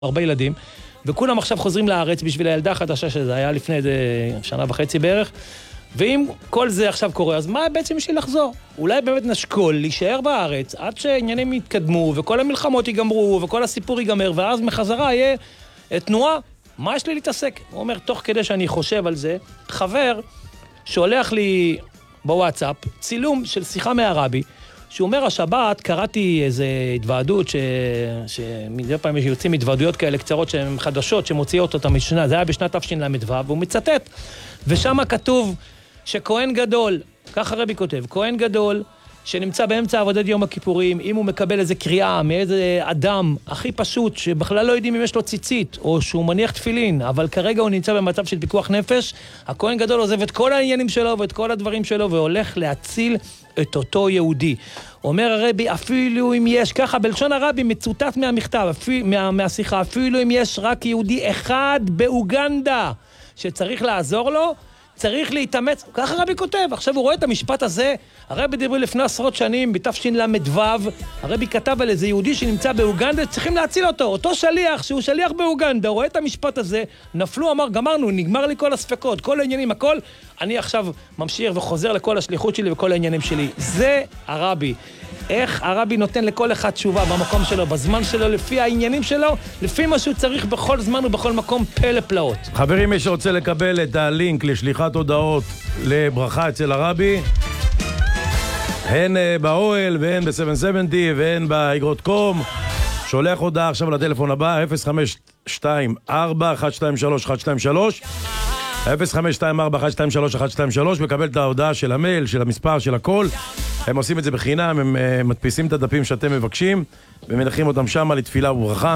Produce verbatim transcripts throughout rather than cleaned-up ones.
הרבה ילדים, וכולם עכשיו חוזרים לארץ בשביל הילדה החדשה שזה היה לפני איזה שנה וחצי בערך, ואם כל זה עכשיו קורה, אז מה בעצם בשביל לחזור? אולי באמת נשקול להישאר בארץ עד שעניינים יתקדמו, וכל המלחמות ייגמרו, וכל הסיפור ייגמר, ואז מחזרה יהיה תנועה. מה יש לי להתעסק? הוא אומר, תוך כדי שאני חושב על זה, חבר שולח לי בוואטסאפ צילום של שיחה מהרבי, שהוא אומר, השבת קראתי איזו התוועדות, ש... שמדי פעם יוצאים התוועדויות כאלה קצרות שהן חדשות, שמוציאות אותה משנה, זה היה בשנת תשל"ו, והוא מצטט, ושם כתוב שכהן גדול, ככה רבי כותב, כהן גדול, שנמצא באמצע עבודת יום הכיפורים, אם הוא מקבל איזו קריאה מאיזה אדם הכי פשוט, שבכלל לא יודעים אם יש לו ציצית, או שהוא מניח תפילין, אבל כרגע הוא נמצא במצב של פיקוח נפש, הכהן גדול עוזב את כל העניינים שלו ואת כל הדברים שלו, והולך להציל את אותו יהודי. אומר הרבי, אפילו אם יש, ככה בלשון הרבי מצוטט מהמכתב, אפילו, מה, מהשיחה, אפילו אם יש רק יהודי אחד באוגנדה שצריך לעזור לו, צריך להתאמץ, ככה רבי כותב. עכשיו הוא רואה את המשפט הזה, הרבי דיבר לפני עשרות שנים, בתשל"ו, הרבי כתב על איזה יהודי שנמצא באוגנדה, צריכים להציל אותו, אותו שליח, שהוא שליח באוגנדה, רואה את המשפט הזה, נפלו, אמר, גמרנו, נגמר לי כל הספקות, כל העניינים, הכל, אני עכשיו ממשיך וחוזר לכל השליחות שלי וכל העניינים שלי. זה הרבי. איך הרבי נותן לכל אחד תשובה במקום שלו, בזמן שלו, לפי העניינים שלו, לפי מה שהוא צריך בכל זמן ובכל מקום, פלא פלאות. חברים, מי שרוצה לקבל את הלינק לשליחת הודעות לברכה אצל הרבי, הן באוהל והן ב-שבע שבעים והן באגרות קום, שולח הודעה עכשיו לטלפון הבא, אפס חמש שתיים ארבע אחת שתיים שלוש אחת שתיים שלוש, אפס חמש שתיים ארבע אחת שתיים שלוש אחת שתיים שלוש, מקבל את ההודעה של המייל, של המספר, של הכל. הם עושים את זה בחינם, הם uh, מדפיסים את הדפים שאתם מבקשים, ומנחים אותם שם לתפילה וברכה.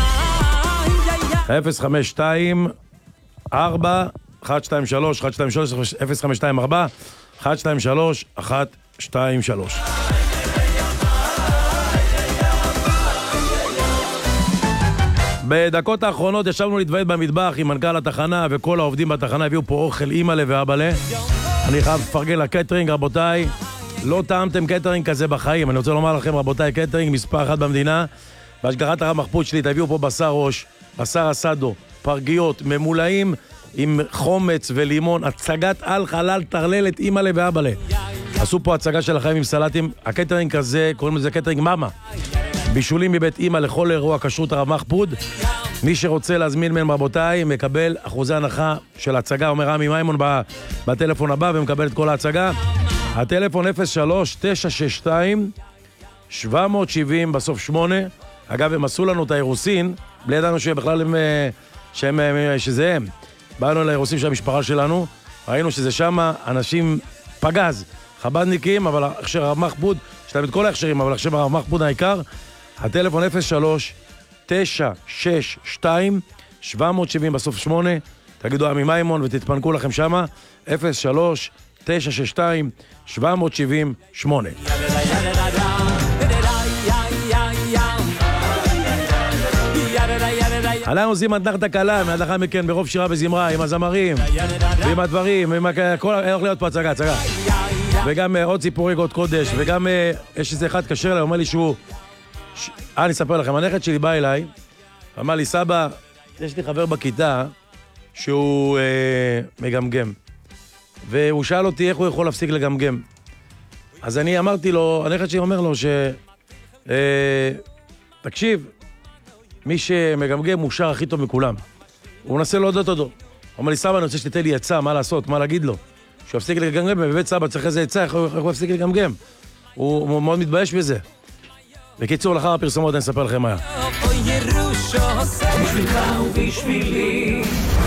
אפס חמש שתיים ארבע אחת שתיים שלוש אחת שתיים שלוש, אפס חמש שתיים ארבע אחת שתיים שלוש אחת שתיים שלוש. בדקות האחרונות ישבנו להתוועד במטבח עם מנכ"ל התחנה, וכל העובדים בתחנה הביאו פה אוכל אימא'לה ואבא'לה. אני חייב לפרגן לקטרינג, רבותיי. לא טעמתם קטרינג כזה בחיים. אני רוצה לומר לכם, רבותיי, קטרינג מספר אחת במדינה. בהשגחת הרב מחפוד שלי, תביאו פה בשר ראש, בשר אסדו, פרגיות, ממולאים עם חומץ ולימון, הצגת על חלל טרללת אימא'לה ואבא'לה. עשו פה הצגה של החיים עם סלטים. הקטרינג כזה, קוראים לזה קטרינג מאמה. בישולים מבית אמא לכל אירוע כשרות הרב מחפוד. מי שרוצה להזמין מהם, רבותיי, מקבל אחוזי הנחה של הצגה, אומר רמי מימון בטלפון הבא, ומקבל את כל ההצגה. הטלפון אפס שלוש תשע שש שתיים שבע שבע אפס בסוף שמונה. אגב, הם עשו לנו את האירוסין, בלי ידענו שבכלל הם, שהם, שזה הם. באנו לאירוסין של המשפחה שלנו, ראינו שזה שם אנשים פגז, חבדניקים, אבל הכשר הרב מחפוד, יש להם את כל ההכשרים, אבל הכשר הרב מחפוד העיקר. הטלפון אפס שלוש תשע שש שתיים שבע שבע אפס בסוף שמונה. תגידו עמי מימון ותתפנקו לכם שמה. אפס שלוש תשע שש שתיים שבע שבע שמונה. אנחנו עושים מתנחת הקלה, מהדחה מכן ברוב שירה וזמרה, עם הזמרים, ועם הדברים, ועם הכל, הולך להיות פה הצגה, הצגה. וגם עוד סיפורי גוד קודש, וגם יש איזה אחד קשר אליי, אומר לי שהוא... אה, אני אספר לכם, הנכד שלי בא אליי, אמר לי, סבא, יש לי חבר בכיתה שהוא אה, מגמגם. והוא שאל אותי איך הוא יכול להפסיק לגמגם. אז אני אמרתי לו, הנכד שלי אומר לו ש... אה, תקשיב, מי שמגמגם הוא שר הכי טוב מכולם. הוא מנסה להודות אותו. הוא אומר לי, סבא, אני רוצה שתתן לי עצה, מה לעשות, מה להגיד לו. שהוא יפסיק לגמגם, ובבית סבא צריך איזה עצה, איך הוא יפסיק לגמגם. הוא, הוא מאוד מתבייש בזה. בקיצור, לאחר הפרסומות אני אספר לכם מה. בשבילך ובשבילי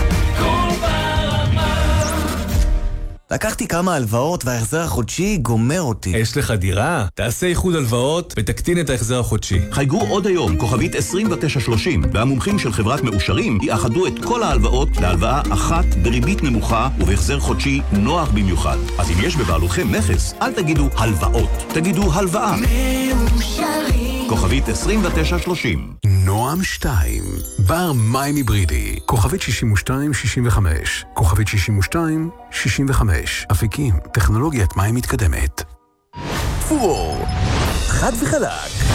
לקחתי כמה הלוואות וההחזר החודשי גומר אותי. יש לך דירה? תעשה איחוד הלוואות ותקטין את ההחזר החודשי. חייגו עוד היום, כוכבית עשרים ותשע שלושים, והמומחים של חברת מאושרים יאחדו את כל ההלוואות להלוואה אחת בריבית נמוכה ובהחזר חודשי נוח במיוחד. אז אם יש בבעלותכם נכס, אל תגידו הלוואות, תגידו הלוואה. מאושרים. כוכבית עשרים ותשע שלושים. נועם שתיים, בר מים היברידי, כוכבית שישים ושתיים שישים וחמש, כוכבית שישים ושתיים שישים וחמש, אפיקים, טכנולוגיית מים מתקדמת. פור, חד וחלק.